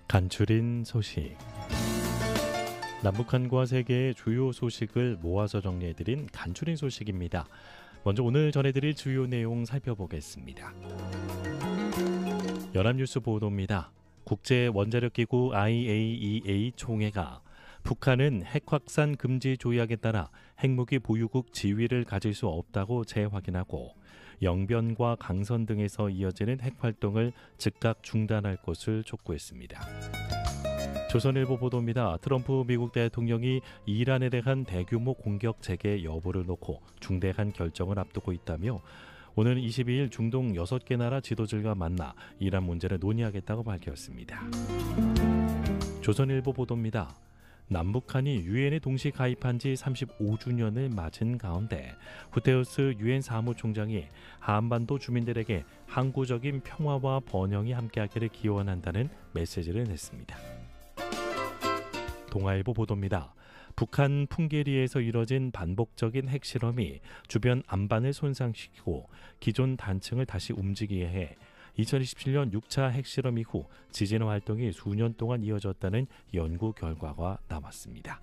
간추린 소식. 남북한과 세계의 주요 소식을 모아서 정리해드린 간추린 소식입니다. 먼저 오늘 전해드릴 주요 내용 살펴보겠습니다. 연합뉴스 보도입니다. 국제원자력기구 IAEA 총회가 북한은 핵 확산 금지 조약에 따라 핵무기 보유국 지위를 가질 수 없다고 재확인하고 영변과 강선 등에서 이어지는 핵 활동을 즉각 중단할 것을 촉구했습니다. 조선일보 보도입니다. 트럼프 미국 대통령이 이란에 대한 대규모 공격 재개 여부를 놓고 중대한 결정을 앞두고 있다며 오는 22일 중동 6개 나라 지도자들과 만나 이란 문제를 논의하겠다고 밝혔습니다. 조선일보 보도입니다. 남북한이 유엔에 동시 가입한 지 35주년을 맞은 가운데 구테우스 유엔 사무총장이 한반도 주민들에게 항구적인 평화와 번영이 함께하기를 기원한다는 메시지를 냈습니다. 동아일보 보도입니다. 북한 풍계리에서 이뤄진 반복적인 핵실험이 주변 안반을 손상시키고 기존 단층을 다시 움직이게 해 2027년 6차 핵실험 이후 지진 활동이 수년 동안 이어졌다는 연구 결과가 나왔습니다.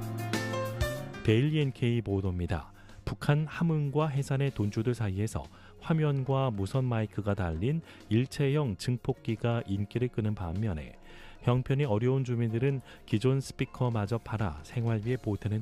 데일리 NK 보도입니다. 북한 함흥과 해산의 돈주들 사이에서 화면과 무선 마이크가 달린 일체형 증폭기가 인기를 끄는 반면에 형편이 어려운 주민들은 기존 스피커마저 팔아 생활비에 보태는